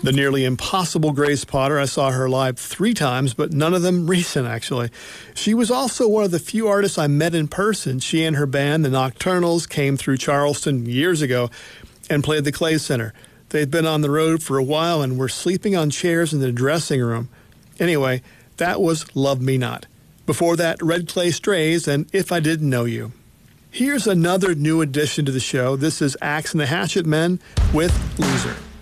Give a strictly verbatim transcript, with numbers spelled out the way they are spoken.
The nearly impossible Grace Potter, I saw her live three times, but none of them recent, actually. She was also one of the few artists I met in person. She and her band, the Nocturnals, came through Charleston years ago and played the Clay Center. They'd been on the road for a while and were sleeping on chairs in the dressing room. Anyway, that was Love Me Not. Before that, Red Clay Strays and If I Didn't Know You. Here's another new addition to the show. This is Axe and the Hatchet Men with Loser.